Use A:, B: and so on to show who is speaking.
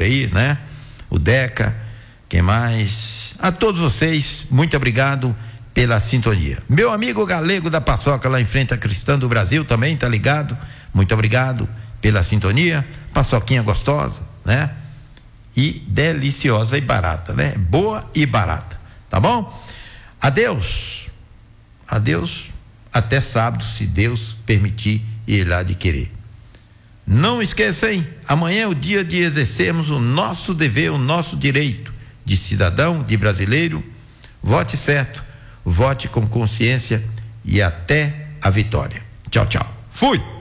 A: aí, né? O Deca, quem mais? A todos vocês, muito obrigado pela sintonia. Meu amigo Galego da Paçoca, lá em frente à Cristã do Brasil, também tá ligado, muito obrigado pela sintonia. Paçoquinha gostosa, né? E deliciosa e barata, né? Boa e barata, tá bom? Adeus, até sábado, se Deus permitir e Ele há de querer. Não esqueça, hein? Amanhã é o dia de exercermos o nosso dever, o nosso direito de cidadão, de brasileiro. Vote certo, vote com consciência e até a vitória. Tchau, tchau. Fui!